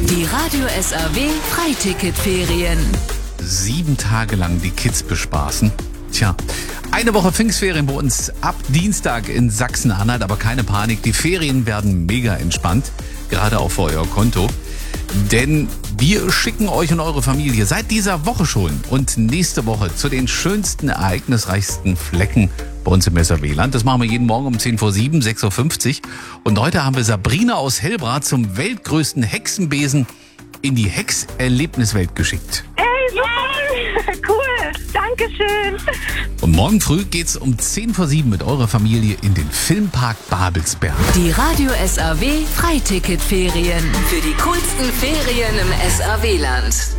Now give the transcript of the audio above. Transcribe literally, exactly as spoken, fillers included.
Die Radio S R W Freiticketferien. Sieben Tage lang die Kids bespaßen. Tja, eine Woche Pfingstferien bei uns ab Dienstag in Sachsen-Anhalt, aber keine Panik, die Ferien werden mega entspannt, gerade auch für euer Konto. Denn wir schicken euch und eure Familie seit dieser Woche schon und nächste Woche zu den schönsten, ereignisreichsten Flecken bei uns im S R W-Land. Das machen wir jeden Morgen um zehn vor sieben, sechs Uhr fünfzig. Und heute haben wir Sabrina aus Hellbrath zum weltgrößten Hexenbesen in die Hex-Erlebniswelt geschickt. Hey, super! Cool! Dankeschön! Und morgen früh geht's um zehn vor sieben mit eurer Familie in den Filmpark Babelsberg. Die Radio S R W Freiticketferien. Für die coolsten Ferien im S R W-Land.